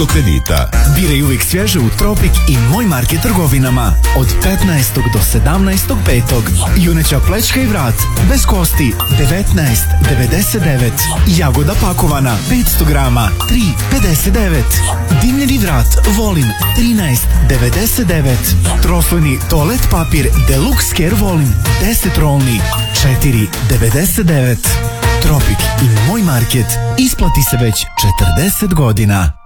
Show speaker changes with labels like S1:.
S1: do kredita.
S2: Biraj uvijek svježe u Tropik i Moj Market trgovinama. Od 15. do 17.5. Juneća plečka i vrat bez kosti 19,99. Jagoda pakovana 500 grama 3,59. Dimljeni vrat Volin 13,99. Troslojni toalet papir Deluxe Care Volin 10 rolni 4,99. Tropik i Moj Market isplati se već 40 godina.